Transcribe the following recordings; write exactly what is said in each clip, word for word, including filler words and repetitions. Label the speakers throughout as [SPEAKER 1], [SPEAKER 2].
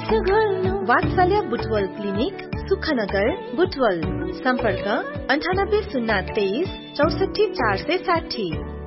[SPEAKER 1] वात्सल्य बुटवल क्लिनिक सुखनगर बुटवल सम्पर्क अन्ठानब्बे शून्य तेइस चौसठी चार सय साठी।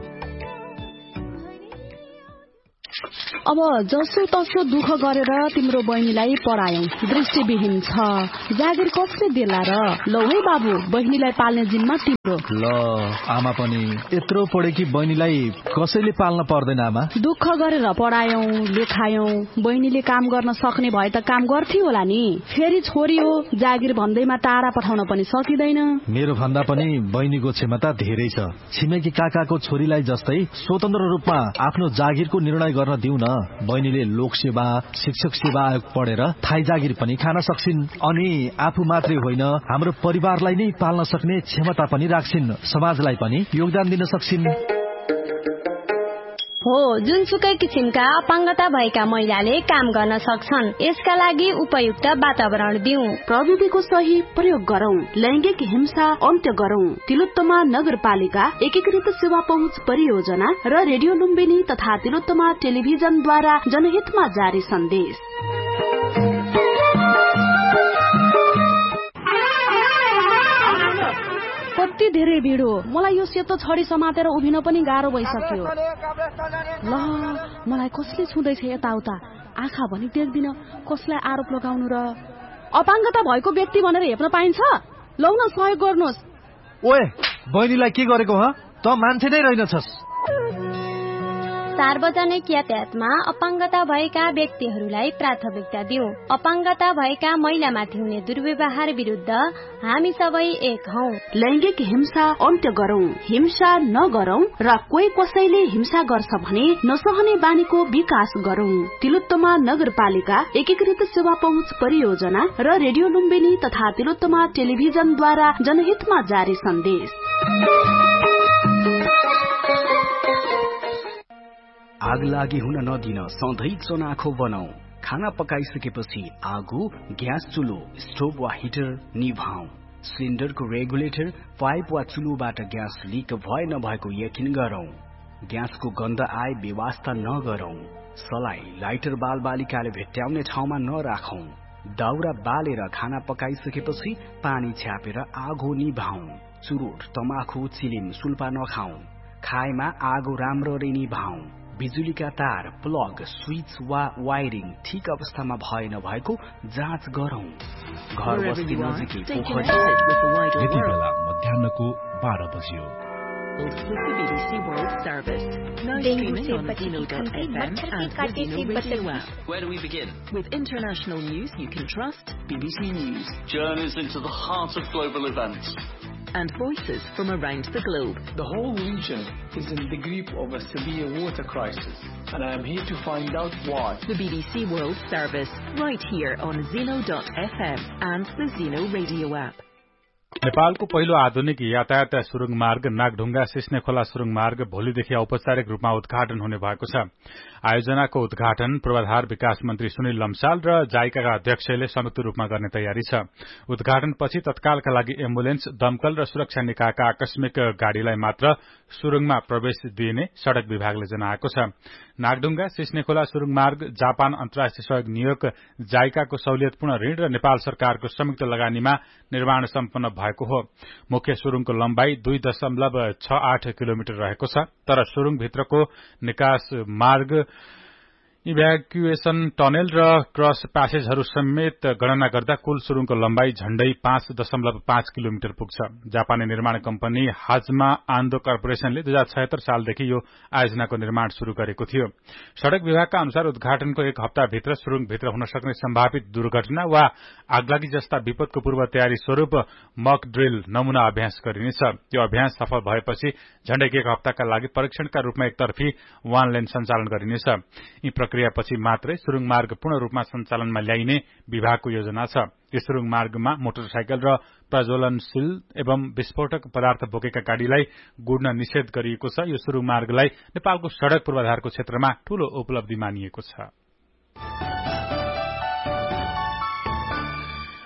[SPEAKER 2] अब जसो तसो दुःख गरेर तिम्रो बहिनीलाई पढायौ, दृष्टिविहीन छ, जागिर कसले देला र? लौ है बाबु, बहिनीलाई पाल्ने जिम्मा तिम्रो।
[SPEAKER 3] ल आमा पनि यत्रो पढे कि बहिनीलाई कसैले पाल्न पर्दैन आमा।
[SPEAKER 2] दुःख गरेर पढायौ, लेखायौ, बहिनीले काम गर्न सक्ने भए त काम गर्थ्यो होला नि। फेरि छोरी हो, जागिर भन्दैमा टाढा पठाउन पनि सकिँदैन।
[SPEAKER 3] मेरो भन्दा पनि बहिनीको क्षमता धेरै छ। छिमेकी काकाको छोरीलाई जस्तै स्वतन्त्र रूपमा आफ्नो जागिरको निर्णय गर्न दिउ न। बहिनीले लोकसेवा, शिक्षक सेवा आयोग पढेर थाई जागिर पनि खान सक्छिन् अनि आफू मात्रै होइन हाम्रो परिवारलाई नै पाल्न सक्ने क्षमता पनि राख्छिन्, समाजलाई पनि योगदान दिन सक्छिन्।
[SPEAKER 4] हो, जुनसुकै किसिमका अपाङ्गता भएका महिलाले काम गर्न सक्छन्। यसका लागि उपयुक्त वातावरण दिउँ,
[SPEAKER 2] प्रविधिको सही प्रयोग गरौं, लैंगिक हिंसा अन्त्य गरौं। तिलोत्तमा नगरपालिका एकीकृत सेवा पहुँच परियोजना र रेडियो लुम्बिनी तथा तिलोत्तमा टेलिभिजनद्वारा जनहितमा जारी सन्देश। कति धेरै भिड हो, मलाई यो सेतो छडी समातेर उभिन पनि गाह्रो भइसक्यो। ल मलाई कसले छुँदैछ यताउता, आँखा भनी देख्दिन, कसलाई आरोप लगाउनु र? अपाङ्गता भएको व्यक्ति भनेर हेप्न पाइन्छ? लौ न सहयोग गर्नुहोस्।
[SPEAKER 3] ओए बहिनीलाई के गरेको ह? त मान्छे नै रहेनछस्।
[SPEAKER 4] सार्वजनिक यातायातमा अपाङ्गता भएका व्यक्तिहरूलाई प्राथमिकता दिउँ। अपाङ्गता भएका महिलामाथि हुने दुर्व्यवहार विरुद्ध हामी सबै एक हौ।
[SPEAKER 2] लैंगिक हिंसा अन्त्य गरौं, हिंसा नगरौं र कोही कसैले हिंसा गर्छ भने नसहने बानीको विकास गरौं। तिलोत्तमा नगरपालिका एकीकृत सेवा पहुँच परियोजना र रेडियो लुम्बिनी तथा तिलोत्तमा टेलिभिजनद्वारा जनहितमा जारी सन्देश।
[SPEAKER 5] आग लागि हुन नदिन सधैँ चनाखो बनाऊ। खाना पकाइसकेपछि आगो, ग्यास चुलो, स्टोभ वा हिटर निभाऊ। सिलिन्डरको रेगुलेटर, पाइप वा चुलोबाट ग्यास लिक भए नभएको यकिन गरौं। ग्यासको गन्ध आए बेवास्ता नगरौं। सलाई, लाइटर बाल बालिकाले भेट्टाउने ठाउँमा नराखौं। दाउरा बालेर खाना पकाइसकेपछि पानी छ्यापेर आगो निभाऊ। चुरोट, तमाखु, चिलिम, सुल्पा नखाऊ। खाएमा आगो राम्ररी निभाऊ। बिजुलीका तार, प्लग, स्विच वा वायरिङ ठिक अवस्थामा भए नभएको जाँच गरौं। घर बस्ती नजिकै पोखरी।
[SPEAKER 6] यति बेला मध्याहको बाह्र बज्यो।
[SPEAKER 7] Where do we begin? With international news you can trust, B B C News. Journeys into the heart of global events. And voices from around the globe.
[SPEAKER 8] The whole region is in the grip of a severe water crisis, and I am here to find out why.
[SPEAKER 7] The B B C World Service, right here on Zeno dot F M and the Zeno radio app.
[SPEAKER 9] नेपालको पहिलो आधुनिक यातायात सुरुङ मार्ग नागढुङ्गा सिस्ने खोला सुरुङ मार्ग भोलिदेखि औपचारिक रूपमा उद्घाटन हुने भएको छ। आयोजनाको उद्घाटन पूर्वाधार विकास मन्त्री सुनिल लम्साल र जाइकाका अध्यक्षले संयुक्त रूपमा गर्ने तयारी छ। उद्घाटनपछि तत्कालका लागि एम्बुलेन्स, दमकल र सुरक्षा निकायका आकस्मिक गाड़ीलाई मात्र सुरुङमा प्रवेश दिइने सड़क विभागले जनाएको छ। नागढुङ्गा सिस्नेखोला सुरुङ मार्ग जापान अन्तर्राष्ट्रिय सहयोग नियोग जाइकाको सहुलियतपूर्ण ऋण र नेपाल सरकारको संयुक्त लगानीमा निर्माण सम्पन्न भएको हो। मुख्य सुरुङको लम्बाई दुई दशमलव छ आठ किलोमिटर रहेको छ, तर सुरुङभित्रको निकास मार्ग, इभ्याकुएसन टनेल र क्रस प्यासेजहरू समेत गणना गर्दा कुल सुरुङको लम्बाई झण्डै पाँच दशमलव पाँच किलोमिटर पुग्छ। जापानी निर्माण कम्पनी हाजमा आन्दो कर्पोरेशनले दुई हजार छयत्तर सालदेखि यो आयोजनाको निर्माण शुरू गरेको थियो। सड़क विभागका अनुसार उद्घाटनको एक हप्ताभित्र सुरुङभित्र हुन सक्ने सम्भावित दुर्घटना वा आगलागी जस्ता विपदको पूर्व तयारी स्वरूप मक ड्रिल नमूना अभ्यास गरिनेछ। यो अभ्यास सफल भएपछि झण्डै एक हप्ताका लागि परीक्षणका रूपमा एकतर्फी वान लेन सञ्चालन गरिनेछ। यी प्रक्रियापछि मात्रै सुरुङ मार्ग पूर्ण रूपमा सञ्चालनमा ल्याइने विभागको योजना छ। यस सुरुङ मार्गमा मोटरसाइकल र प्रज्वलनशील एवं विस्फोटक पदार्थ बोकेका गाड़ीलाई गुड्न निषेध गरिएको छ। यो सुरुङ मार्गलाई नेपालको सड़क पूर्वाधारको क्षेत्रमा ठूलो उपलब्धि मानिएको छ।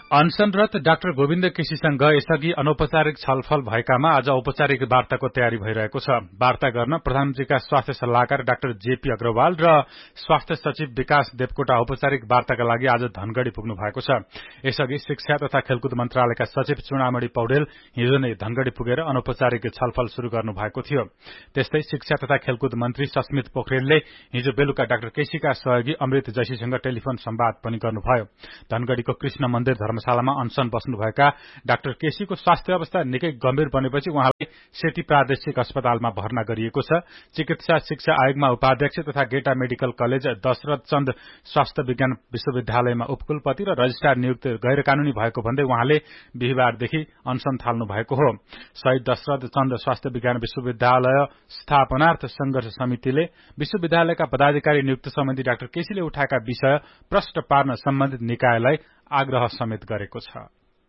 [SPEAKER 9] अनसनरत डाक्टर गोविन्द केसीसँग यसअघि अनौपचारिक छलफल भएकामा आज औपचारिक वार्ताको तयारी भइरहेको छ। वार्ता गर्न प्रधानमन्त्रीका स्वास्थ्य सल्लाहकार डाक्टर जेपी अग्रवाल र स्वास्थ्य सचिव विकास देवकोटा औपचारिक वार्ताका लागि आज धनगढ़ी पुग्नु भएको छ। यसअघि शिक्षा तथा खेलकुद मन्त्रालयका सचिव चुडामणि पौडेल हिजो नै धनगढ़ी पुगेर अनौपचारिक छलफल शुरू गर्नु भएको थियो। त्यस्तै शिक्षा तथा खेलकुद मन्त्री सस्मित पोखरेलले हिजो बेलुका डाक्टर केसीका सहयोगी अमृत जैसीसँग टेलिफोन संवाद पनि गर्नुभयो। धनगढ़ीको कृष्ण मन्दिर धर्मशालामा अनसन बस्नुभएका डाक्टर केसीको स्वास्थ्य अवस्था निकै गम्भीर बनेपछि उहाँलाई सेती प्रादेशिक अस्पतालमा भर्ना गरिएको छ। चिकित्सा शिक्षा आयोगमा उपाध्यक्ष तथा गेटा मेडिकल कलेज दशरथ चन्द स्वास्थ्य विज्ञान विश्वविद्यालयमा उपकुलपति र रजिस्ट्रार नियुक्त गैर कानूनी भएको भन्दै उहाँले बिहिबारदेखि अनसन थाल्नु भएको हो। शहीद दशरथ चन्द स्वास्थ्य विज्ञान विश्वविद्यालय स्थापनार्थ संघर्ष समितिले विश्वविद्यालयका पदाधिकारी नियुक्त सम्बन्धी डाक्टर केसीले उठाएका विषय प्रष्ट पार्न सम्बन्धित निकायलाई आग्रह समेत गरेको छ।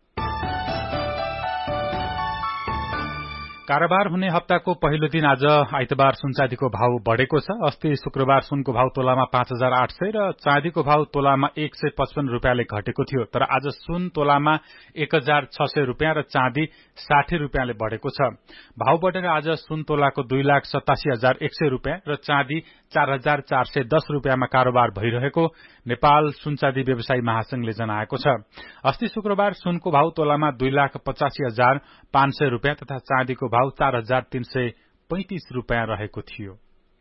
[SPEAKER 9] कारोबार हुने हप्ताको पहिलो दिन आज आइतबार सुनचाँदीको भाव बढ़ेको छ। अस्ति शुक्रबार सुनको भाव तोलामा पाँच हजार आठ सय र चाँदीको भाव तोलामा एक सय पचपन्न रूपियाँले घटेको थियो। तर आज सुन तोलामा एक हजार छ सय रूपियाँ र चाँदी साठी रूपियाँले बढ़ेको छ। भाव बढ़ेर आज सुन तोलाको दुई लाख सतासी हजार एक सय रूपियाँ र चाँदी चार हजार चार सय दस रूपियाँमा कारोबार भइरहेको नेपाल सुनचाँदी व्यवसायी महासंघले जनाएको छ। अस्ति शुक्रबार सुनको भाव तोलामा दुई लाख पचासी हजार पाँच सय रूपियाँ तथा चाँदीको भाव चार हजार तीन सय पैंतिस रूपियाँ रहेको थियो।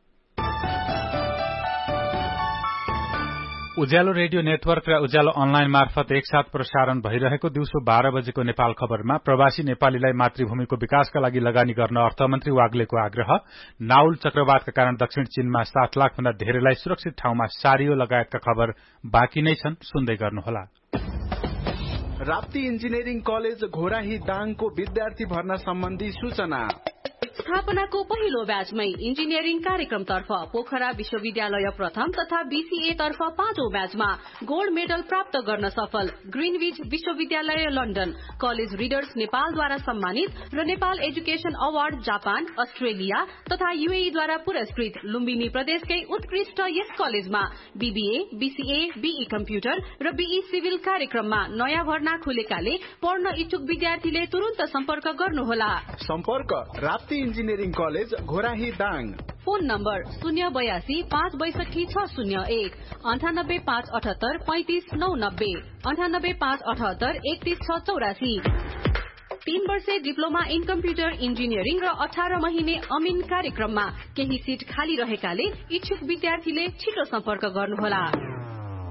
[SPEAKER 9] उज्यालो रेडियो नेटवर्क र उज्यालो अनलाइन मार्फत एकसाथ प्रसारण भइरहेको दिउँसो बाह्र बजेको नेपाल खबरमा प्रवासी नेपालीलाई मातृभूमिको विकासका लागि लगानी गर्न अर्थमन्त्री वाग्लेको आग्रह, नाउल चक्रवातका कारण दक्षिण चीनमा सात लाख भन्दा धेरैलाई सुरक्षित ठाउँमा सारियो लगायतका खबर बाँकी नै छन्। सुन्दै गर्नुहोला।
[SPEAKER 10] राप्ती इन्जिनियरिङ कलेज घोराही दाङको विद्यार्थी भर्ना सम्बन्धी सूचना।
[SPEAKER 2] स्थापनाको पहिलो ब्याचमै इन्जिनियरिङ कार्यक्रमतर्फ पोखरा विश्वविद्यालय प्रथम तथा बीसीए तर्फ पाँचौं ब्याचमा गोल्ड मेडल प्राप्त गर्न सफल ग्रीनविच विश्वविद्यालय लन्डन कलेज रिडर्स नेपालद्वारा सम्मानित र Nepal education award Japan Australia तथा यूएईद्वारा पुरस्कृत लुम्बिनी प्रदेशकै उत्कृष्ट यस कलेजमा बीबीए बीसीए बीई कम्प्युटर र बीई सिभिल कार्यक्रममा नयाँ भर्ना खुलेकाले पढ्न इच्छुक विद्यार्थीले तुरन्त सम्पर्क गर्नुहोला।
[SPEAKER 10] सम्पर्क Rapti engineering college Ghorahi Dang.
[SPEAKER 2] Phone number शून्य बयासी पाँच बैसठी छ शून्य एक अन्ठानब्बे पाँच अठहत्तर पैंतिस नौ नब्बे अन्ठानब्बे पाँच अठहत्तर एकतीस छ चौरासी। तीन वर्षे डिप्लोमा इन कम्प्युटर इन्जिनियरिङ र अठार महिने अमिन कार्यक्रममा केही सीट खाली रहेकाले इच्छुक विद्यार्थीले छिटो सम्पर्क गर्नुहोला।